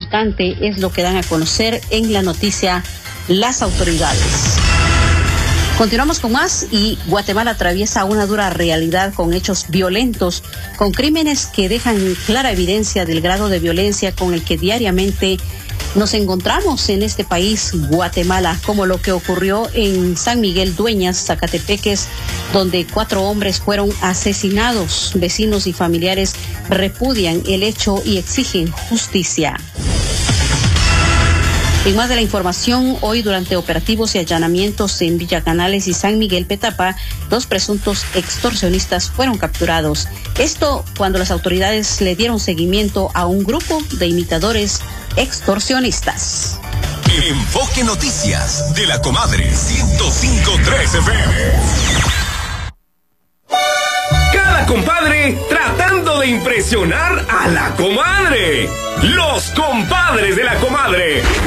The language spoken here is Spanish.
insignificante, es lo que dan a conocer en la noticia las autoridades. Continuamos con más y Guatemala atraviesa una dura realidad con hechos violentos, con crímenes que dejan clara evidencia del grado de violencia con el que diariamente nos encontramos en este país, Guatemala, como lo que ocurrió en San Miguel Dueñas, Zacatepeques, donde 4 hombres fueron asesinados. Vecinos y familiares repudian el hecho y exigen justicia. En más de la información, hoy durante operativos y allanamientos en Villa Canales y San Miguel Petapa, 2 presuntos extorsionistas fueron capturados. Esto cuando las autoridades le dieron seguimiento a un grupo de imitadores extorsionistas. Enfoque Noticias de la Comadre 105.3 FM. Cada compadre tratando de impresionar a la comadre. Los compadres de la Comadre.